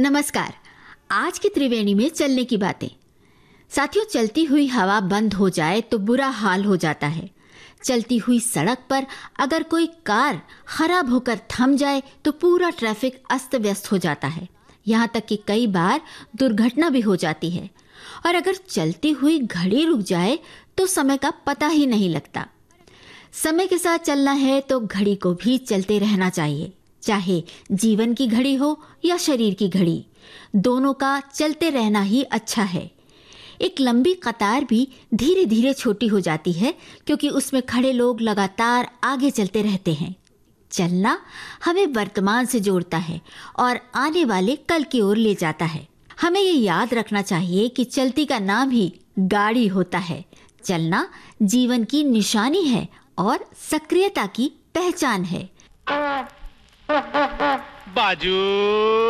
नमस्कार। आज की त्रिवेणी में चलने की बातें। साथियों, चलती हुई हवा बंद हो जाए तो बुरा हाल हो जाता है। चलती हुई सड़क पर अगर कोई कार खराब होकर थम जाए तो पूरा ट्रैफिक अस्त व्यस्त हो जाता है। यहाँ तक कि कई बार दुर्घटना भी हो जाती है। और अगर चलती हुई घड़ी रुक जाए तो समय का पता ही नहीं लगता। समय के साथ चलना है तो घड़ी को भी चलते रहना चाहिए, चाहे जीवन की घड़ी हो या शरीर की घड़ी। दोनों का चलते रहना ही अच्छा है। एक लंबी कतार भी धीरे धीरे छोटी हो जाती है क्योंकि उसमें खड़े लोग लगातार आगे चलते रहते हैं। चलना हमें वर्तमान से जोड़ता है और आने वाले कल की ओर ले जाता है। हमें ये याद रखना चाहिए कि चलती का नाम ही गाड़ी होता है। चलना जीवन की निशानी है और सक्रियता की पहचान है। बाजू